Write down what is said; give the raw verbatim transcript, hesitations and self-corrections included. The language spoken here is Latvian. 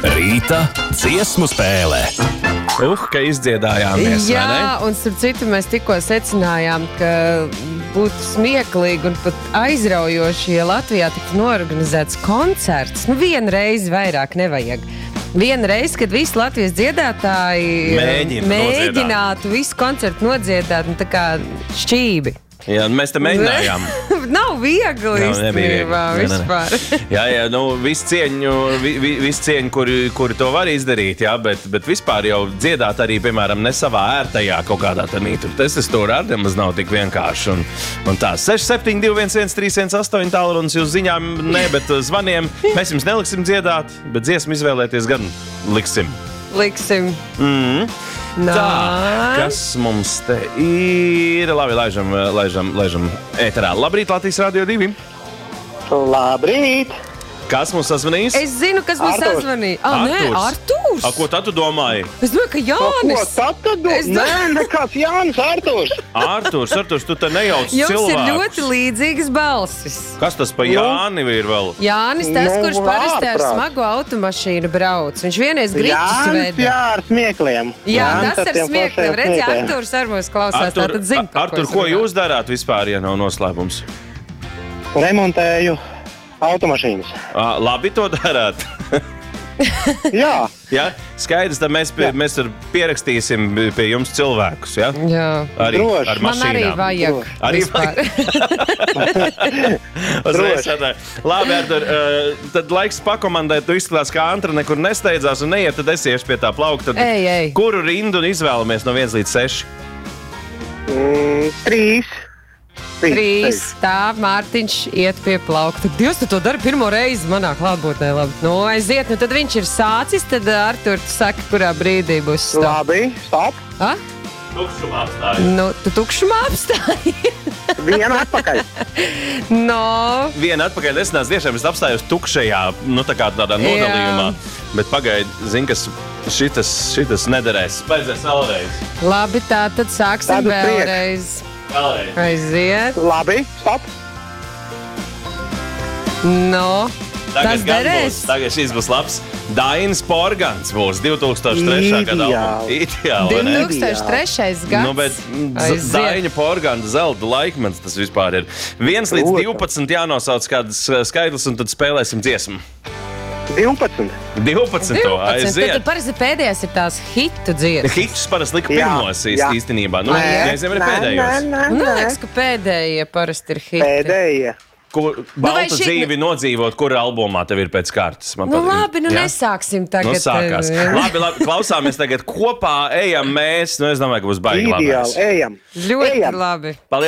Rīta dziesmu spēlē. Uh, ka izdziedājāmies, Jā, vai ne? Un starp citu mēs tikko secinājām, ka būtu smieklīgi un pat aizraujoši, ja Latvijā tiktu norganizēts koncerts. Nu, vienu reizi vairāk nevajag. Vienu reizi, kad visi Latvijas dziedātāji Mēģina mēģinātu visu koncertu nodziedāt, nu, tā kā šķībi. Jā, mēs te mēģinājām. Nav viegli īstenībā vispār. Jā, jā, nu, visu cieņu, vi, vi, visu cieņu kuri, kuri to var izdarīt, jā, bet, bet vispār jau dziedāt arī, piemēram, ne savā ērtajā kaut kādā tanī. Tur tas tur arī nemaz nav tik vienkārši. Un, un tā, seši septiņi divi viens viens trīs viens astoņi tālrunis jūs ziņām, ne, bet zvaniem. Mēs jums neliksim dziedāt, bet dziesmu izvēlēties gan liksim. Liksim. Mm. Nā. Tā, kas mums te ir? Labi, laižam, laižam, laižam ēterā. Labrīt, Latvijas Radio divi. Labrīt! Kas mums sazvanīs? Es zinu, kas mums Arturs. sazvanīja. Ah, nē, Arturs. A, ko tad tu domāji? Es domāju, ka Jānis. Ko tad tu Es domā? do- Nē, nekāds Jānis Arturs. Arturs, Arturs, tu te nejauc Jums cilvēkus. ir ļoti līdzīgas balsis. Kas tas pa Jāni ir vēl? Jānis, tas, Nu, kurš parasti ar ārprāt. smagu automašīnu brauc. Viņš vienreiz grīķis Jānis, veda. jā, ar smiekliem. Jā, Jānis tas ar tiem smiekliem. foršajiem Redzi, smiekliem. Arturs ar mums klausās. Artur, Tātad zin, par Artur, es ko runāju. jūs darāt vispār, ja nav noslēpums? Remontēju automašīnas. À, labi to darāt. Jā, Ja? Skaidrs, tad mēs, pie, mēs tur pierakstīsim pie jums cilvēkus. Ja? Jā. Arī Droši. ar Man arī mašīnām. vajag. Droši. Arī vispār. Uzreiz Droši. tādā. Labi, Artur, uh, tad laiks pakomandēt. Tu izskatās, kā Antra nekur nesteidzās un neiet, tad es iešu pie tā plaukta. Tad Ej, ej. Kuru rindu izvēlamies no viens līdz seši? mm, trīs. Trīs. Tā, Mārtiņš iet pie plaukta. Dievs, tu to dari pirmo reizi manā klātbūtnē. Labi. Nu, aiziet, nu tad viņš ir sācis, tad Artur, tu saki, kurā brīdī būs stop. Labi, stop. A? Tukšumā apstājas. Nu, tu tukšumā apstāji. Viena atpakaļ. No. Viena atpakaļ nesenās tiešām es apstājos tukšajā, nu tā kā tādā nodalījumā. Bet pagaidi, zini, kas šitas, šitas nederēs. Vajadzēs vēlreiz. Labi, tā tad sāksim Tad uz priekšu. vēlreiz. Vēlreiz. Aiziet. Labi, stop. No. Tas Tagad, gan derēs. būs, tagad šis būs labs. Dainis Porgans būs divi tūkstoši trešā gada albums. Ideāli, vai ne? divi tūkstoši trešais gads. Nu, bet Aiziet. Daina Porgana zelta laikmets tas vispār ir. viens līdz Protams. divpadsmit jānosauc kādas skaidrs, un tad spēlēsim dziesmu. divpadsmit. divpadsmit. divpadsmit. Aiziet. Tad parasti pēdējās ir tās hitu dziesmas. Hits parasti lika Jā, pirmos īst, jā. īstenībā. Nu, Nē, reizēm ir nē, pēdējos. nē, nē, Man nē. liekas, ka pēdējie parasti ir hiti. Pēdējie. Ko balta vai šī- dzīvi nodzīvot, kura albumā tev ir pēc kārtas? Man Nu patīk. labi, nu Jā? nesāksim tagad. Nu, sākās. eh, Labi, labi, klausāmies tagad kopā, ejam mēs. Nu, es domāju, ka būs baigi Ideāli, labais. ejam. Ļoti Ejam. labi. Paldies!